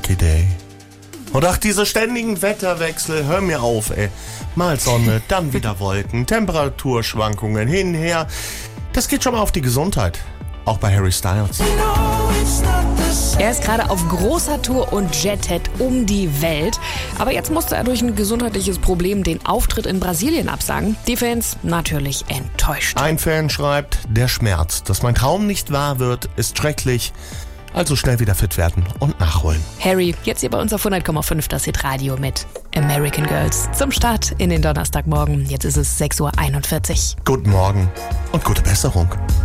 Lucky Day. Und ach, diese ständigen Wetterwechsel, hör mir auf, ey. Mal Sonne, dann wieder Wolken, Temperaturschwankungen, hin, her. Das geht schon mal auf die Gesundheit. Auch bei Harry Styles. Er ist gerade auf großer Tour und jettet um die Welt. Aber jetzt musste er durch ein gesundheitliches Problem den Auftritt in Brasilien absagen. Die Fans natürlich enttäuscht. Ein Fan schreibt, der Schmerz, dass mein Traum nicht wahr wird, ist schrecklich. Also schnell wieder fit werden und nachholen. Harry, jetzt hier bei uns auf 100,5 das Hitradio mit American Girls. Zum Start in den Donnerstagmorgen. Jetzt ist es 6:41 Uhr. Guten Morgen und gute Besserung.